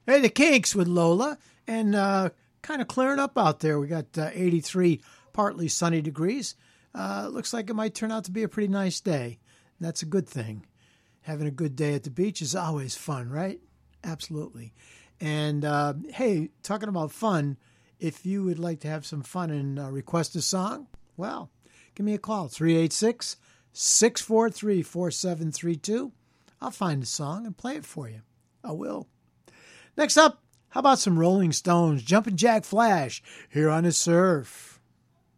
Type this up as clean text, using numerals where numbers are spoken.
Hey, the Kinks with Lola, and kind of clearing up out there. We got 83 partly sunny degrees. Looks like it might turn out to be a pretty nice day. And that's a good thing. Having a good day at the beach is always fun, right? Absolutely. And hey, talking about fun, if you would like to have some fun and request a song, well, give me a call, 386-643-4732. I'll find a song and play it for you. I will. Next up, how about some Rolling Stones, Jumpin' Jack Flash, here on The Surf.